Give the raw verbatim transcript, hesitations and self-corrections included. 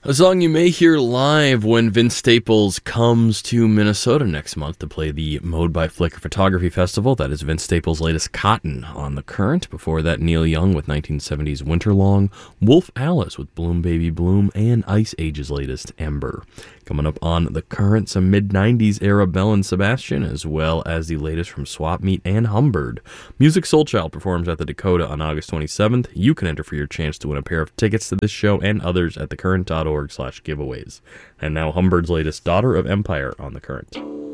A song you may hear live when Vince Staples comes to Minnesota next month to play the Mode by Flickr Photography Festival. That is Vince Staples' latest Cotton on The Current. Before that, Neil Young with nineteen seventies Winterlong, Wolf Alice with Bloom Baby Bloom, and Ice Age's latest Ember. Coming up on The Current, some mid-nineties era Belle and Sebastian, as well as the latest from Swap Meet and Humbird. Music Soulchild performs at the Dakota on August twenty-seventh. You can enter for your chance to win a pair of tickets to this show and others at thecurrent dot org slash giveaways. And now Humbird's latest Daughter of Empire on The Current.